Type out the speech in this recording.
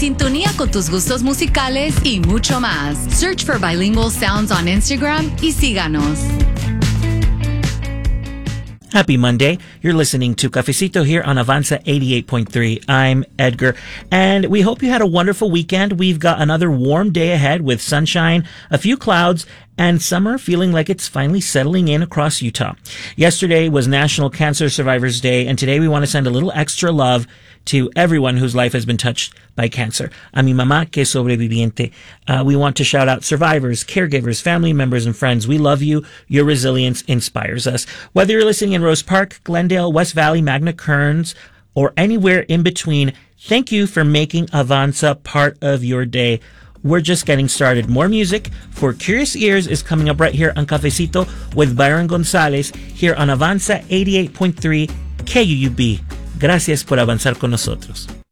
sintonía con tus gustos musicales y mucho más. Search for Bilingual Sounds on Instagram y síganos. Happy Monday. You're listening to Cafecito here on Avanza 88.3. I'm Edgar, and we hope you had a wonderful weekend. We've got another warm day ahead with sunshine, a few clouds, and summer feeling like it's finally settling in across Utah. Yesterday was National Cancer Survivors Day, and today we want to send a little extra love to everyone whose life has been touched by cancer. A mi mamá que es sobreviviente. We want to shout out survivors, caregivers, family members, and friends. We love you. Your resilience inspires us. Whether you're listening in Rose Park, Glendale, West Valley, Magna Kearns, or anywhere in between, thank you for making Avanza part of your day. We're just getting started. More music for Curious Ears is coming up right here on Cafecito with Byron Gonzalez here on Avanza 88.3 KUUB. Gracias por avanzar con nosotros.